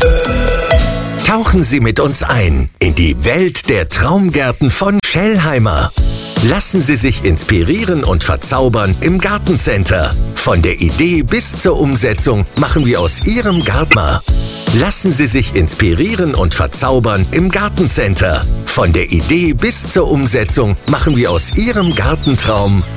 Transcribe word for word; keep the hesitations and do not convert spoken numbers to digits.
Tauchen Sie mit uns ein in die Welt der Traumgärten von Schellheimer. Lassen Sie sich inspirieren und verzaubern im Gartencenter. Von der Idee bis zur Umsetzung machen wir aus Ihrem Garten. Lassen Sie sich inspirieren und verzaubern im Gartencenter. Von der Idee bis zur Umsetzung machen wir aus Ihrem Gartentraum